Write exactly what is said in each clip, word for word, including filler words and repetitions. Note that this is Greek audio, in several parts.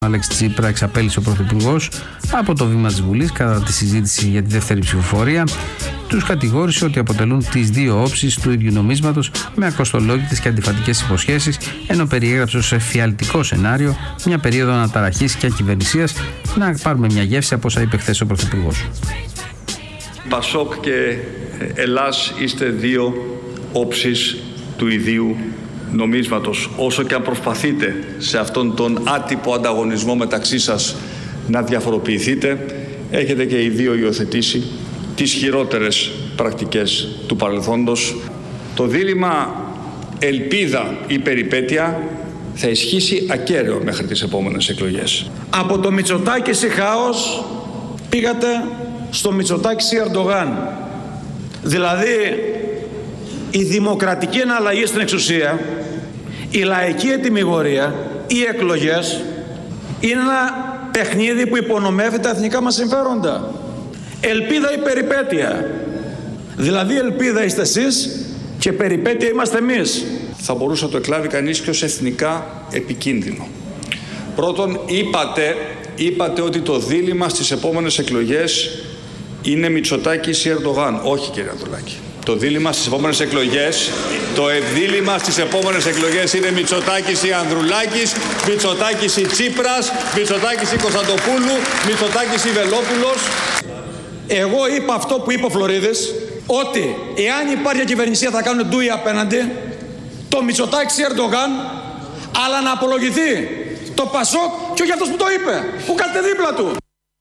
Αλέξη Τσίπρα εξαπέλυσε ο Πρωθυπουργός από το βήμα της Βουλής κατά τη συζήτηση για τη δεύτερη ψηφοφορία. Τους κατηγόρησε ότι αποτελούν τις δύο όψεις του ίδιου νομίσματος με ακοστολόγητες και αντιφατικές υποσχέσεις, ενώ περιέγραψε ως εφιαλτικό σενάριο μια περίοδο αναταραχής και ακυβερνησίας. Να πάρουμε μια γεύση από όσα είπε χθες ο Πρωθυπουργός. Πασόκ και Ελλάς είστε δύο όψεις του ιδίου νομίσματος. Όσο και αν προσπαθείτε σε αυτόν τον άτυπο ανταγωνισμό μεταξύ σας να διαφοροποιηθείτε, έχετε και οι δύο υιοθετήσει τις χειρότερες πρακτικές του παρελθόντος. Το δίλημμα ελπίδα ή περιπέτεια θα ισχύσει ακέραιο μέχρι τις επόμενες εκλογές. Από το Μητσοτάκη σε χάος πήγατε στο Μητσοτάκη σε Ερντογάν. Δηλαδή η δημοκρατική εναλλαγή στην εξουσία, η λαϊκή ετυμηγορία, οι εκλογές είναι ένα παιχνίδι που υπονομεύει τα εθνικά μας συμφέροντα. Ελπίδα ή περιπέτεια. Δηλαδή ελπίδα είστε εσείς και περιπέτεια είμαστε εμείς. Θα μπορούσε να το εκλάβει κανείς και ως εθνικά επικίνδυνο. Πρώτον, είπατε, είπατε ότι το δίλημμα στις επόμενες εκλογές είναι Μητσοτάκης ή Ερντογάν. Όχι, κύριε Ανδρουλάκη. Το δίλημμα στις επόμενες εκλογές, το δίλημμα στις επόμενες εκλογές είναι Μητσοτάκης ή Ανδρουλάκης, Μητσοτάκης ή Τσίπρας, Μητσοτάκης ή Κωνσταντοπούλου, Μητσοτάκης ή Βελόπουλος. Εγώ είπα αυτό που είπε ο Φλωρίδης, ότι εάν υπάρχει κυβερνησία θα κάνουν ντούι απέναντι, το Μητσοτάκης ή Ερντογάν, αλλά να απολογηθεί το Πασόκ και όχι αυτός που το είπε, που κάθεται δίπλα του.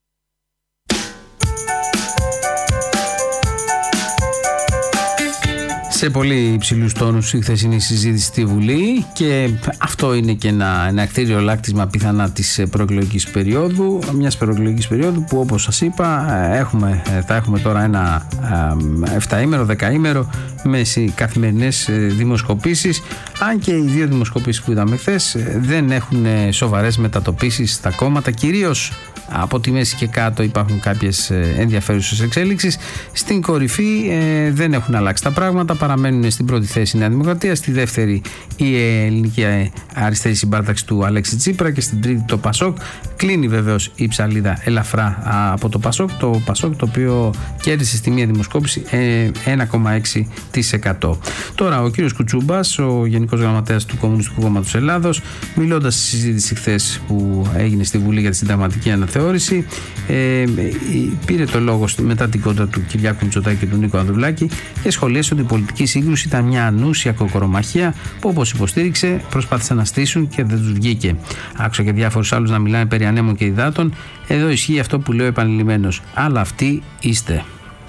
Σε πολύ υψηλούς τόνους η χθεσινή συζήτηση στη Βουλή, και αυτό είναι και ένα, ένα κτίριο λάκτισμα πιθανά της προεκλογικής περίοδου, μιας προεκλογικής περίοδου που, όπως σας είπα, έχουμε, θα έχουμε τώρα ένα εφταήμερο, δεκαήμερο με καθημερινές δημοσκοπήσεις, αν και οι δύο δημοσκοπήσεις που είδαμε χθες δεν έχουν σοβαρές μετατοπίσεις στα κόμματα, κυρίως από τη μέση και κάτω υπάρχουν κάποιες ενδιαφέρουσες εξέλιξεις. Στην κορυφή ε, δεν έχουν αλλάξει τα πράγματα, παραμένουν στην πρώτη θέση η Νέα Δημοκρατία, στη δεύτερη η ελληνική αριστερή συμπάρταξη του Αλέξη Τσίπρα και στην τρίτη το Πασόκ. Κλείνει βεβαίως η ψαλίδα ελαφρά από το Πασόκ, το Πασόκ το οποίο κέρδισε στη μία δημοσκόπηση ε, ένα κόμμα έξι τοις εκατό. Τώρα ο κύριος Κουτσούμπας, ο Γενικός Γραμματέας του Κομμουνιστικού Κόμματος Ελλάδος, μιλώντας στη συζήτηση χθες που έγινε στη Βουλή για τη συνταγματική αναθεώρηση, ε, πήρε το λόγο μετά την κόντρα του Κυριάκου Μητσοτάκη και του Νίκο Ανδρουλάκη και σχολίασε ότι η πολιτική σύγκρουση ήταν μια ανούσια κοκορομαχία που, όπως υποστήριξε, προσπάθησαν να στήσουν και δεν τους βγήκε. Άκουσα και διάφορους άλλους να μιλάνε περί ανέμων και υδάτων. Εδώ ισχύει αυτό που λέω επανειλημμένος. Αλλά αυτοί είστε.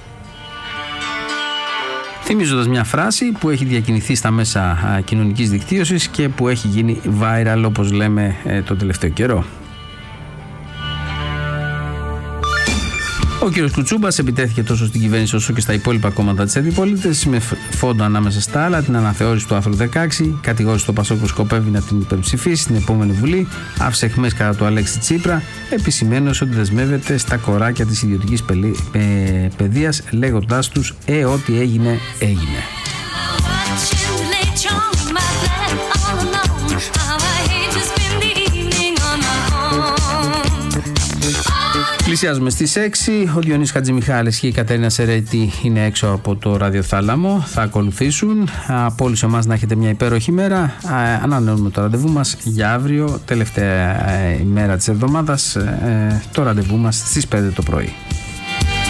Θυμίζοντας μια φράση που έχει διακινηθεί στα μέσα κοινωνικής δικτύωσης και που έχει γίνει viral, όπως λέμε, τον τελευταίο καιρό. Ο κ. Κουτσούμπας επιτέθηκε τόσο στην κυβέρνηση όσο και στα υπόλοιπα κόμματα της αντιπολίτευσης με φόντο ανάμεσα στα άλλα την αναθεώρηση του άρθρου δεκαέξι, κατηγόρησε το Πασόκ που σκοπεύει να την υπερψηφίσει στην επόμενη Βουλή, άφησε αιχμές κατά του Αλέξη Τσίπρα, επισημένως ότι δεσμεύεται στα κοράκια της ιδιωτικής παιδείας, λέγοντάς τους «Ε, ό,τι έγινε, έγινε». Πλησιάζουμε στις έξι. Ο Διονύσης Χατζημιχάλης και η Κατερίνα Σερέτη είναι έξω από το ραδιοθάλαμο. Θα ακολουθήσουν. Από όλους εμάς να έχετε μια υπέροχη μέρα. Ανανεώνουμε το ραντεβού μας για αύριο, τελευταία ημέρα της εβδομάδας. Το ραντεβού μας στις πέντε το πρωί.